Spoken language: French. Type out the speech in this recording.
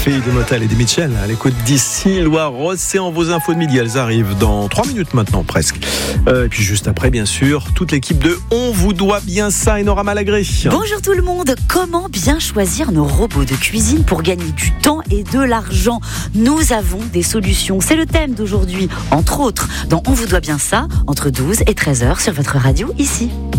filles de Motel et des Mitchell à l'écoute d'ici Loire-Océan. Vos infos de midi, elles arrivent dans 3 minutes maintenant presque. Et puis juste après, bien sûr, toute l'équipe de On vous doit bien ça et Nora Malagré. Bonjour tout le monde. Comment bien choisir nos robots de cuisine pour gagner du temps et de l'argent? Nous avons des solutions. C'est le thème d'aujourd'hui, entre autres, dans On vous doit bien ça, entre 12 et 13h sur votre radio ici.